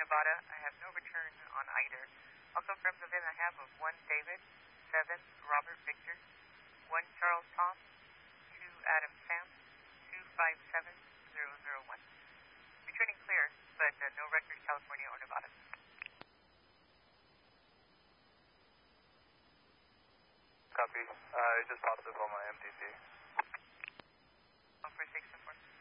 Nevada. I have no return on either. Also from the VIN I have of 1 David, 7 Robert Victor, 1 Charles Tom, 2 Adam Sam, 257001. Returning clear, but no record California or Nevada. Copy. It just popped up on my MTC. 14624.